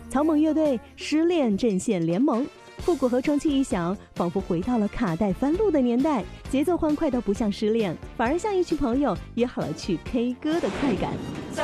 草蜢乐队失恋阵线联盟，复古合成器一响，仿佛回到了卡带翻录的年代，节奏欢快到不像失恋，反而像一群朋友约好了去 K 歌的快感。